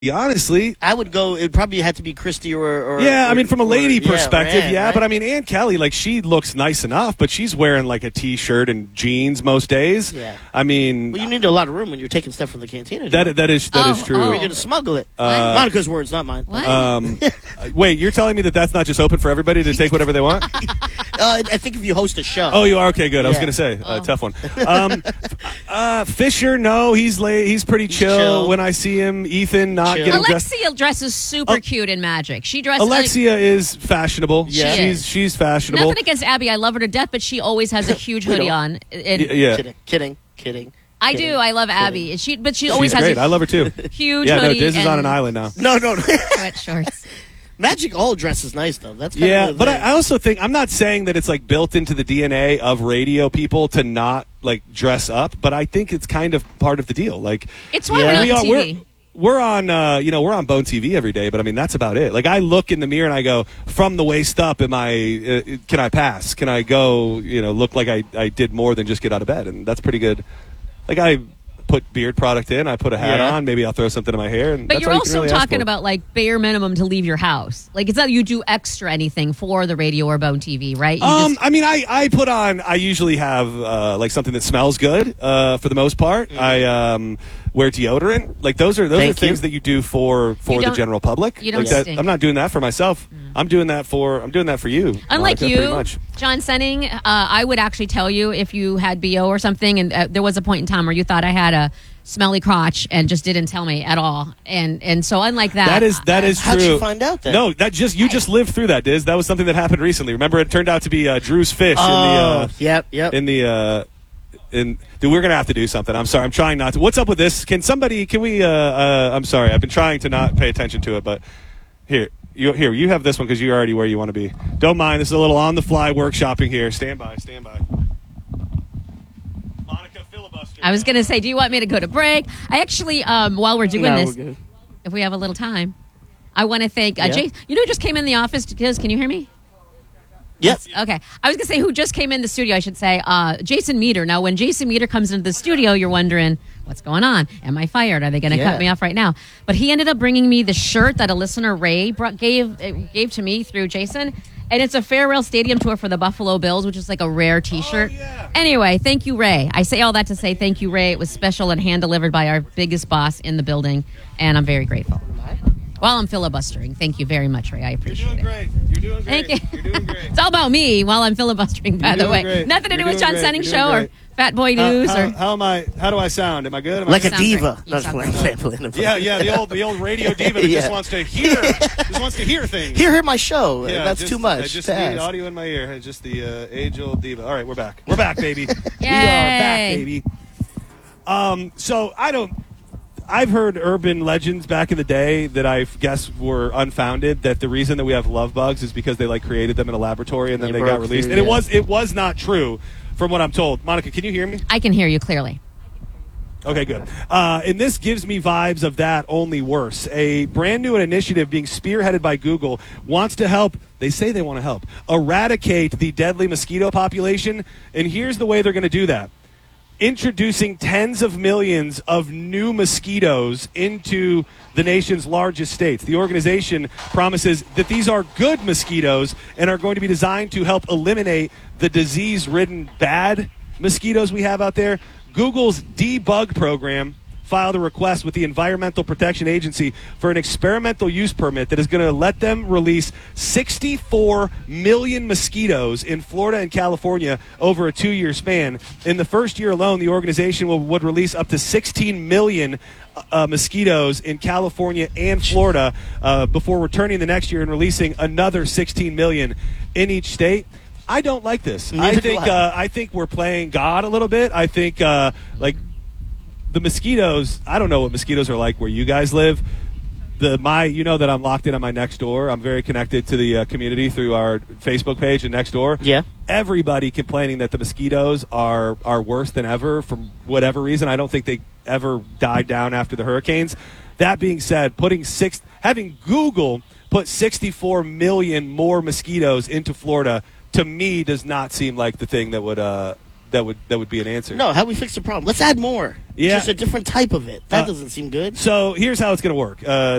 honestly, I would go. It probably had to be Christy or yeah. I mean, from a lady or perspective, Ann, yeah. right? But I mean, Ann Kelly, like, she looks nice enough, but she's wearing like a t-shirt and jeans most days. Yeah. I mean, Well, you need a lot of room when you're taking stuff from the cantina. that is true. We're going to smuggle it. Monica's words, not mine. What? Wait, you're telling me that that's not just open for everybody to take whatever they want? I think if you host a show. Oh, you are? Okay, good. I was Yeah. going to say, tough one. Fisher, no, he's pretty chill when I see him. Ethan, not Chill. getting dressed. Alexia dresses super cute in Magic. She dresses. Alexia is fashionable. Yeah. She is. She's fashionable. Nothing against Abby. I love her to death, but she always has a huge hoodie on. And Yeah. Kidding. I do. I love Abby. But she always She's has great. I a love her too. huge Yeah, no, hoodie. Diz is and on an island now. No. sweatshorts. Magic all dresses nice though. That's kind Yeah, of but I also think, I'm not saying that it's like built into the DNA of radio people to not like dress up, but I think it's kind of part of the deal. Like, It's why we're on TV. We're on, we're on Bone TV every day, but I mean, that's about it. Like, I look in the mirror and I go, from the waist up, can I pass? Can I go, look like I did more than just get out of bed? And that's pretty good. Like, I put beard product in, I put a hat on, maybe I'll throw something in my hair. And But that's you're all you can also really ask talking for. about like bare minimum to leave your house. Like, it's not you do extra anything for the radio or Bone TV, right? I mean, I put on, I usually have like something that smells good for the most part. I wear deodorant. Like, those are things that you do for the general public. You don't like stink. I'm not doing that for myself. I'm doing that for you. Unlike Monica, pretty much. John Senning, I would actually tell you if you had BO or something, and there was a point in time where you thought I had a smelly crotch and just didn't tell me at all. And so unlike that. That is true. How'd you find out that? No, you just lived through that, Diz. That was something that happened recently. Remember, it turned out to be Drew's fish Yep. Dude, we're gonna have to do something. I'm sorry. I'm trying not to. What's up with this? Can we? I'm sorry. I've been trying to not pay attention to it, but here. You have this one because you're already where you want to be. Don't mind. This is a little on-the-fly workshopping here. Stand by. Monica, filibuster. I was going to say, do you want me to go to break? I actually, while we're doing this, We're good. if we have a little time, I want to thank Jay. You know who just came in the office? Diz, can you hear me? Yep. Okay. I was going to say who just came in the studio, I should say. Jason Meter. Now, when Jason Meter comes into the studio, you're wondering, what's going on? Am I fired? Are they going to cut me off right now? But he ended up bringing me the shirt that a listener, Ray, gave to me through Jason. And it's a Farewell Stadium tour for the Buffalo Bills, which is like a rare T-shirt. Oh, yeah. Anyway, thank you, Ray. I say all that to say thank you, Ray. It was special and hand-delivered by our biggest boss in the building, and I'm very grateful. While I'm filibustering, thank you very much, Ray. I appreciate it. You're doing great. Thank you. You're doing great. It's all about me while I'm filibustering, by the way. Great. Nothing to do You're with John doing Senning's great. show or Fat Boy News. How do I sound? Am I good? Like a sound diva. great. You That's sound what I'm saying. Yeah, the old radio diva that just wants to hear things. Hear my show. Yeah, That's too much. I just to need ask. audio in my ear. Just the age-old diva. All right, we're back. We're back, baby. We are back, baby. So I've heard urban legends back in the day that I guess were unfounded, that the reason that we have love bugs is because they created them in a laboratory and then they got released. And it was not true from what I'm told. Monica, can you hear me? I can hear you clearly. Okay, good. And this gives me vibes of that, only worse. A brand new initiative being spearheaded by Google wants to help, they say they want to help, eradicate the deadly mosquito population. And here's the way they're going to do that. Introducing tens of millions of new mosquitoes into the nation's largest states. The organization promises that these are good mosquitoes and are going to be designed to help eliminate the disease-ridden bad mosquitoes we have out there. Google's Debug program filed a request with the Environmental Protection Agency for an experimental use permit that is going to let them release 64 million mosquitoes in Florida and California over a 2-year span. In the first year alone, the organization would release up to 16 million mosquitoes in California and Florida before returning the next year and releasing another 16 million in each state. I don't like this. I think we're playing God a little bit. I think the mosquitoes, I don't know what mosquitoes are like where you guys live. You know that I'm locked in on my Nextdoor. I'm very connected to the community through our Facebook page and Nextdoor. Yeah. Everybody complaining that the mosquitoes are worse than ever for whatever reason. I don't think they ever died down after the hurricanes. That being said, having Google put 64 million more mosquitoes into Florida, to me, does not seem like the thing that would that would be an answer. No, how do we fix the problem? Let's add more. Yeah. Just a different type of it. That doesn't seem good. So here's how it's going to work.